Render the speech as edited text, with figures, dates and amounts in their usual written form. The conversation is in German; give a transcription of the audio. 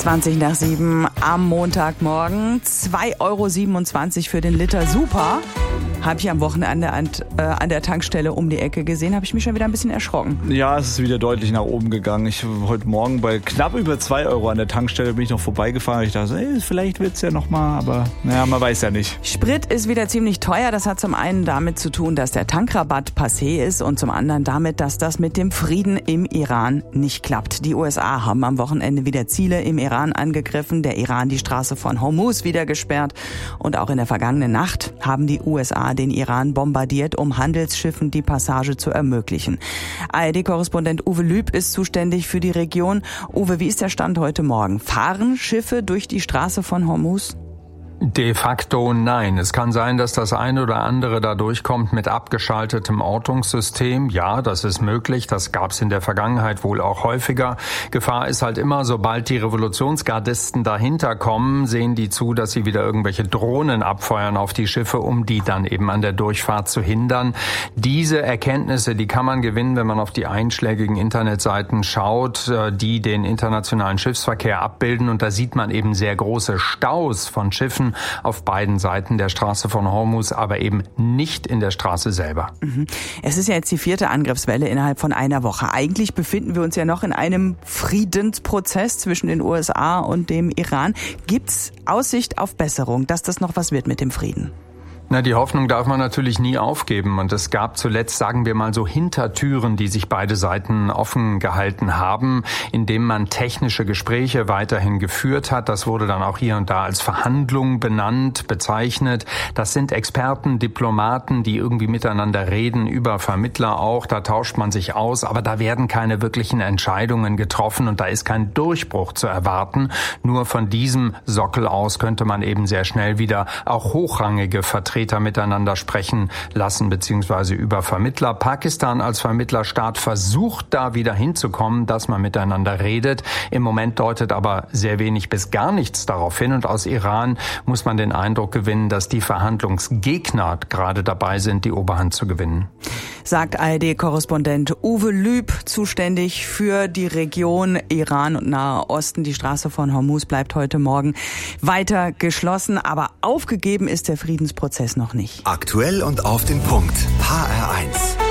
7:20 am Montagmorgen. 2,27 € für den Liter Super. Habe ich am Wochenende an der Tankstelle um die Ecke gesehen, habe ich mich schon wieder ein bisschen erschrocken. Ja, es ist wieder deutlich nach oben gegangen. Heute Morgen bei knapp über 2 € an der Tankstelle bin ich noch vorbeigefahren. Ich dachte, vielleicht wird's ja nochmal, aber naja, man weiß ja nicht. Sprit ist wieder ziemlich teuer. Das hat zum einen damit zu tun, dass der Tankrabatt passé ist und zum anderen damit, dass das mit dem Frieden im Iran nicht klappt. Die USA haben am Wochenende wieder Ziele im Iran angegriffen, der Iran die Straße von Hormuz wieder gesperrt und auch in der vergangenen Nacht haben die USA den Iran bombardiert, um Handelsschiffen die Passage zu ermöglichen. ARD-Korrespondent Uwe Lüb ist zuständig für die Region. Uwe, wie ist der Stand heute Morgen? Fahren Schiffe durch die Straße von Hormuz? De facto nein. Es kann sein, dass das eine oder andere da durchkommt mit abgeschaltetem Ortungssystem. Ja, das ist möglich. Das gab es in der Vergangenheit wohl auch häufiger. Gefahr ist halt immer, sobald die Revolutionsgardisten dahinter kommen, sehen die zu, dass sie wieder irgendwelche Drohnen abfeuern auf die Schiffe, um die dann eben an der Durchfahrt zu hindern. Diese Erkenntnisse, die kann man gewinnen, wenn man auf die einschlägigen Internetseiten schaut, die den internationalen Schiffsverkehr abbilden. Und da sieht man eben sehr große Staus von Schiffen auf beiden Seiten der Straße von Hormuz, aber eben nicht in der Straße selber. Es ist ja jetzt die 4. Angriffswelle innerhalb von einer Woche. Eigentlich befinden wir uns ja noch in einem Friedensprozess zwischen den USA und dem Iran. Gibt's Aussicht auf Besserung, dass das noch was wird mit dem Frieden? Na, die Hoffnung darf man natürlich nie aufgeben. Und es gab zuletzt, sagen wir mal, so Hintertüren, die sich beide Seiten offen gehalten haben, indem man technische Gespräche weiterhin geführt hat. Das wurde dann auch hier und da als Verhandlung benannt, bezeichnet. Das sind Experten, Diplomaten, die irgendwie miteinander reden, über Vermittler auch. Da tauscht man sich aus, aber da werden keine wirklichen Entscheidungen getroffen und da ist kein Durchbruch zu erwarten. Nur von diesem Sockel aus könnte man eben sehr schnell wieder auch hochrangige Vertreter miteinander sprechen lassen, beziehungsweise über Vermittler. Pakistan als Vermittlerstaat versucht da wieder hinzukommen, dass man miteinander redet. Im Moment deutet aber sehr wenig bis gar nichts darauf hin. Und aus Iran muss man den Eindruck gewinnen, dass die Verhandlungsgegner gerade dabei sind, die Oberhand zu gewinnen. Sagt ARD-Korrespondent Uwe Lüb, zuständig für die Region Iran und Nahe Osten. Die Straße von Hormuz bleibt heute Morgen weiter geschlossen, aber aufgegeben ist der Friedensprozess noch nicht. Aktuell und auf den Punkt. HR1.